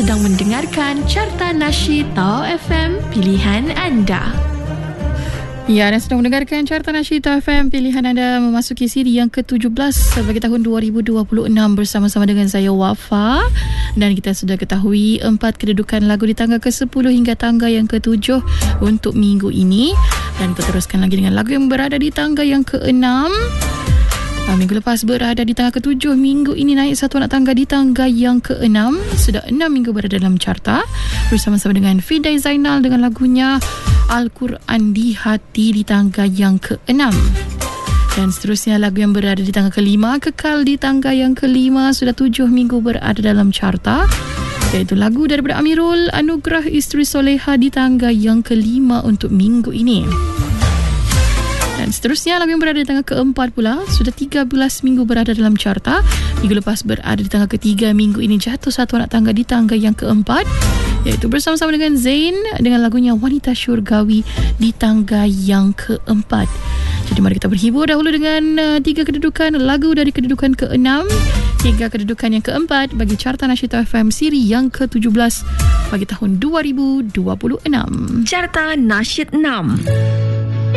sedang mendengarkan Carta Nasyid Tau FM pilihan anda. Ya, anda sedang mendengarkan Carta Nasyid Tau FM pilihan anda memasuki siri yang ke-17 bagi tahun 2026 bersama-sama dengan saya Wafa, dan kita sudah ketahui 4 kedudukan lagu di tangga ke-10 hingga tangga yang ke-7 untuk minggu ini, dan kita teruskan lagi dengan lagu yang berada di tangga yang ke-6. Minggu lepas berada di tangga ke-7, minggu ini naik satu anak tangga di tangga yang ke-6. Sudah 6 minggu berada dalam carta bersama-sama dengan Fidai Zainal dengan lagunya Al-Quran di Hati di tangga yang ke-6. Dan seterusnya lagu yang berada di tangga ke-5 kekal di tangga yang ke-5, sudah 7 minggu berada dalam carta, iaitu lagu daripada Amirul, Anugerah Isteri Soleha di tangga yang ke-5 untuk minggu ini. Dan seterusnya lagu yang berada di tangga ke-4 pula sudah 13 minggu berada dalam carta. Minggu lepas berada di tangga ke-3, minggu ini jatuh satu anak tangga di tangga yang ke-4, iaitu bersama-sama dengan Zain dengan lagunya Wanita Syurgawi di tangga yang ke-4. Jadi mari kita berhibur dahulu dengan 3 kedudukan lagu dari kedudukan ke-6 hingga kedudukan yang ke-4 bagi Carta Nasyid FM siri yang ke-17 bagi tahun 2026. Carta Nasyid 6.